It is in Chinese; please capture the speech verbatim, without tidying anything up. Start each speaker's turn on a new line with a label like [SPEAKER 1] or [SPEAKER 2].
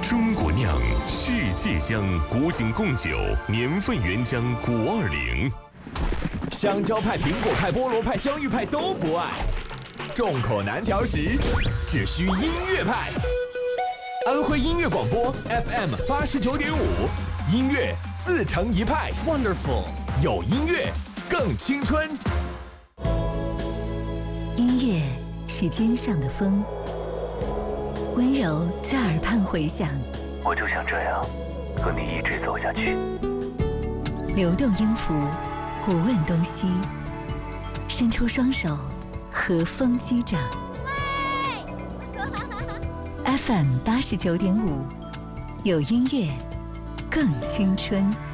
[SPEAKER 1] 中国酿，世界香，古井贡酒，年份原浆古二零。
[SPEAKER 2] 香蕉派、苹果派、菠萝派、香芋派都不爱，众口难调时，只需音乐派。安徽音乐广播 F M 八十九点五，音乐自成一派 ，Wonderful， 有音乐更青春。
[SPEAKER 3] 音乐是肩上的风，温柔在耳畔回响。
[SPEAKER 4] 我就想这样和你一直走下去。
[SPEAKER 3] 流动音符，不问东西，伸出双手，和风击掌。F M 八十九点五，有音乐更青春。